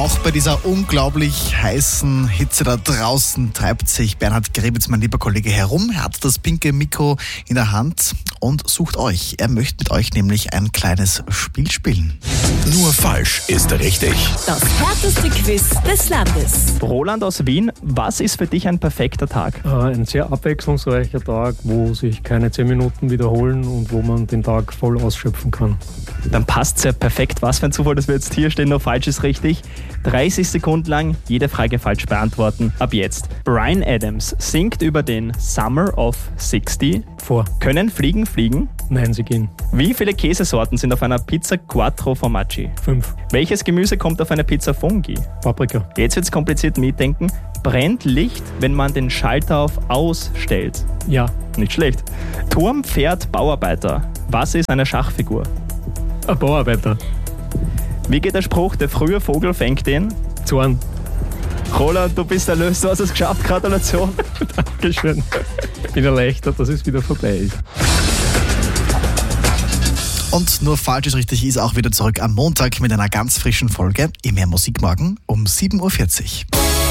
Auch bei dieser unglaublich heißen Hitze da draußen treibt sich Bernhard Grebitz, mein lieber Kollege, herum. Er hat das pinke Mikro in der Hand und sucht euch. Er möchte mit euch nämlich ein kleines Spiel spielen. Nur falsch ist richtig. Das härteste Quiz des Landes. Roland aus Wien, was ist für dich ein perfekter Tag? Ein sehr abwechslungsreicher Tag, wo sich keine 10 Minuten wiederholen und wo man den Tag voll ausschöpfen kann. Dann passt sehr perfekt. Was für ein Zufall, dass wir jetzt hier stehen, nur falsch ist richtig. 30 Sekunden lang jede Frage falsch beantworten. Ab jetzt. Bryan Adams singt über den Summer of 60. Vor. Können Fliegen fliegen? Nein, sie gehen. Wie viele Käsesorten sind auf einer Pizza Quattro Formaggi? 5. Welches Gemüse kommt auf eine Pizza Fungi? Paprika. Jetzt wird's kompliziert mitdenken. Brennt Licht, wenn man den Schalter auf Aus stellt? Ja. Nicht schlecht. Turm, Pferd, Bauarbeiter. Was ist eine Schachfigur? Ein Bauarbeiter. Wie geht der Spruch, der frühe Vogel fängt den? Zorn. Roland, du bist erlöst, du hast es geschafft, Gratulation. Dankeschön. Ich bin erleichtert, dass es wieder vorbei ist. Und nur falsch ist richtig ist auch wieder zurück am Montag mit einer ganz frischen Folge im Mehr Musik morgen um 7.40 Uhr.